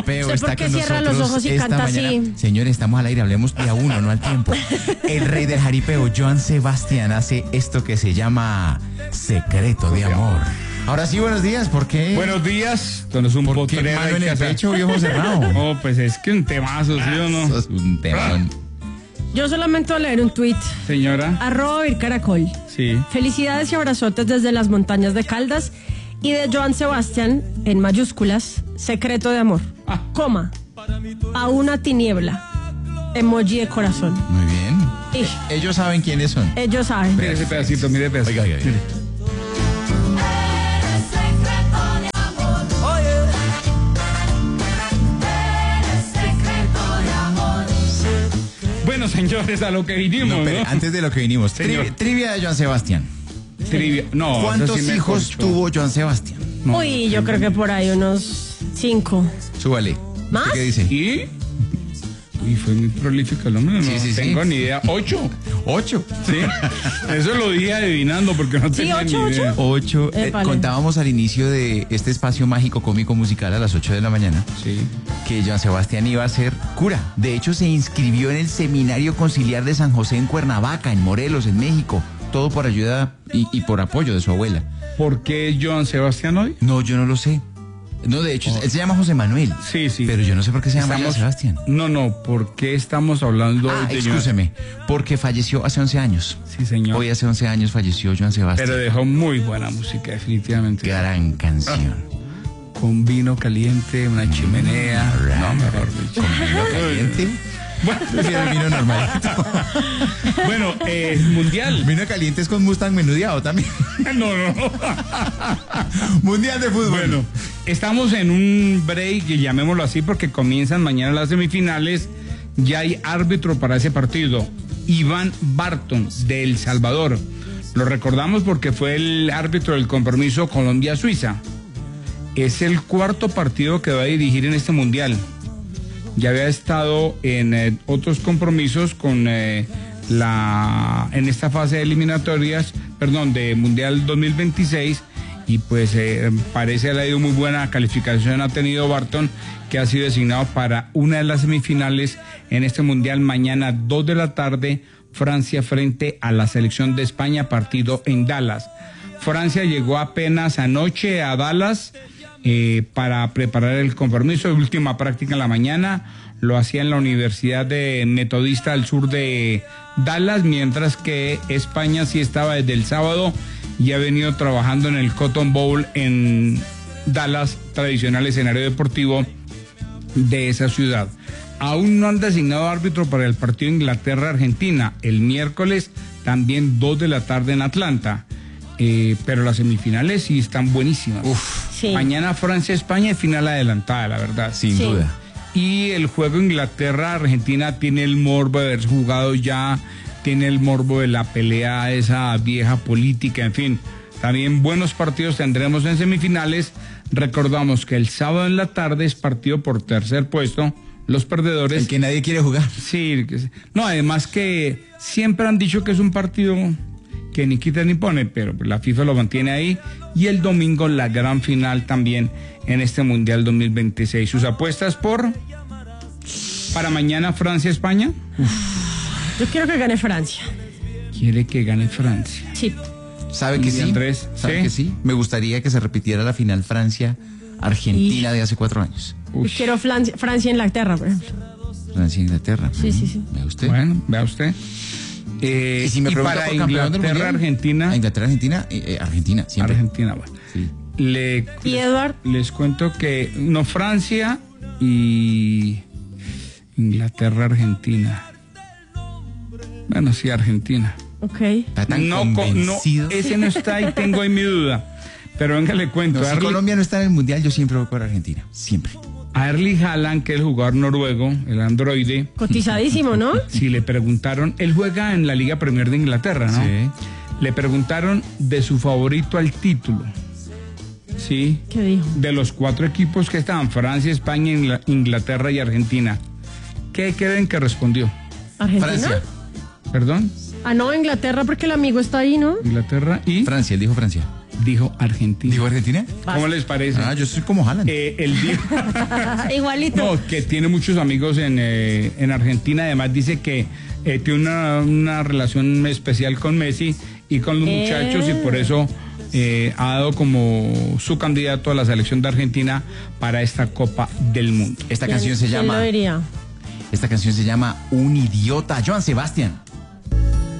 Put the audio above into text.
Jaripeo está ¿por qué con cierra nosotros los ojos y esta canta mañana. así? Señores, estamos al aire, hablemos de a uno, no al tiempo. El rey del jaripeo, Joan Sebastián, hace esto que se llama Secreto de Amor. Ahora sí, buenos días, ¿por qué? Buenos días, don es un ¿Por qué potrero mano hay en que el hacer. pecho, viejo cerrado? No, pues es que un temazo, ¿sí o no? Sos un temón. Yo solamente voy a leer un tuit. Señora, @vircaracol. sí. Felicidades y abrazotes desde las montañas de Caldas. Y de Joan Sebastián, en mayúsculas, Secreto de Amor. Ah. Coma. A una tiniebla. Emoji de corazón. Muy bien. Y Ellos saben quiénes son. ellos saben. Mire ese pedacito, mire el pedacito. Oiga, oiga, oiga. Mire. Bueno, señores, a lo que vinimos, No, ¿no? pero antes de lo que vinimos, Señor. trivia de Joan Sebastián. Trivia. No, ¿Cuántos eso sí me hijos corchó. tuvo Joan Sebastián? No. Uy, yo creo que por ahí unos 5. Súbale. ¿Más? ¿Usted qué dice? ¿Y? Uy, fue muy prolífico el hombre, no Sí, sí, sí. tengo ni idea. 8. 8. Sí. Eso lo dije adivinando porque no tenía ni 8, idea. 8. Épale. Contábamos al inicio de este espacio mágico cómico musical a las 8 de la mañana Sí. que Joan Sebastián iba a ser cura. De hecho, se inscribió en el Seminario Conciliar de San José en Cuernavaca, en Morelos, en México. Todo por ayuda y por apoyo de su abuela. ¿Por qué Joan Sebastián hoy? No, yo no lo sé. No, de hecho, él se llama José Manuel. Sí, sí. Pero yo no sé por qué se llama Joan Estamos- Sebastián. No, ¿por qué estamos hablando Ah, de excúseme, porque falleció hace 11 años. Sí, señor. Hoy hace 11 años falleció Joan Sebastián. Pero dejó muy buena música, definitivamente. Gran canción. Con vino caliente, una chimenea. No, mejor dicho. Con vino caliente. Bueno, Prefiero el vino normalito. bueno, mundial. Vino caliente es con Mustang menudeado también. No. Mundial de fútbol. Bueno, estamos en un break, llamémoslo así, porque comienzan mañana las semifinales. Ya hay árbitro para ese partido. Iván Barton, de El Salvador. Lo recordamos porque fue el árbitro del compromiso Colombia-Suiza. Es el cuarto partido que va a dirigir en este mundial. Ya había estado en otros compromisos con en esta fase de eliminatorias, de Mundial 2026, y pues parece que le ha ido muy buena calificación, ha tenido Barton, que ha sido designado para una de las semifinales en este Mundial mañana 2 de la tarde, Francia frente a la selección de España, partido en Dallas. Francia llegó apenas anoche a Dallas para preparar el compromiso de última práctica en la mañana. Lo hacía en la Universidad de Metodista del sur de Dallas, mientras que España sí estaba desde el sábado y ha venido trabajando en el Cotton Bowl en Dallas, tradicional escenario deportivo de esa ciudad. Aún no han designado árbitro para el partido Inglaterra-Argentina. El miércoles también 2 de la tarde en Atlanta. Pero las semifinales sí están buenísimas. Sí. Mañana Francia-España es final adelantada, la verdad. Sin Sí. duda. Y el juego Inglaterra-Argentina tiene el morbo de haber jugado ya, tiene el morbo de la pelea esa vieja política, en fin. También buenos partidos tendremos en semifinales. Recordamos que el sábado en la tarde es partido por tercer puesto. Los perdedores... El que nadie quiere jugar. Sí, no, además que siempre han dicho que es un partido que ni quita ni pone, pero la FIFA lo mantiene ahí. Y el domingo la gran final también en este Mundial 2026. ¿Sus apuestas para mañana Francia-España? Yo quiero que gane Francia. Quiere que gane Francia. Sí. ¿Sabe que Y sí? Andrés, ¿Sabe ¿sí? que sí? Me gustaría que se repitiera la final Francia-Argentina de hace 4 años. Yo quiero Francia-Inglaterra, por ejemplo. Francia-Inglaterra. Sí. ¿Ve usted? Bueno, vea usted. Y si me pregunta para por campeón del mundial, Inglaterra-Argentina. Inglaterra-Argentina, Argentina, siempre. Argentina, bueno. Sí. ¿Y Edward? Les cuento que no, Francia y Inglaterra-Argentina. Bueno, sí, Argentina. Ok. Está tan No, convencido. ese no está ahí, tengo ahí mi duda. Pero venga, le cuento. No, si Colombia no está en el mundial, yo siempre voy por Argentina. Siempre. A Erling Haaland, que es el jugador noruego, el androide, Cotizadísimo, ¿no? si le preguntaron, él juega en la Liga Premier de Inglaterra, ¿no? Sí. Le preguntaron de su favorito al título. Sí. ¿Qué dijo? De los 4 equipos que estaban, Francia, España, Inglaterra y Argentina. ¿Qué creen que respondió? ¿Argentina? Francia. ¿Perdón? Ah, no, Inglaterra porque el amigo está ahí, ¿no? Inglaterra y... Francia, él dijo Francia. dijo Argentina. ¿Digo Argentina? ¿Cómo les parece? Ah, yo soy como Haaland. Él dijo... Igualito. No, que tiene muchos amigos en Argentina. Además dice que tiene una relación especial con Messi y con los muchachos, y por eso ha dado como su candidato a la selección de Argentina para esta Copa del Mundo. Esta canción se ¿Quién llama... lo diría? Esta canción se llama Un Idiota. Joan Sebastián.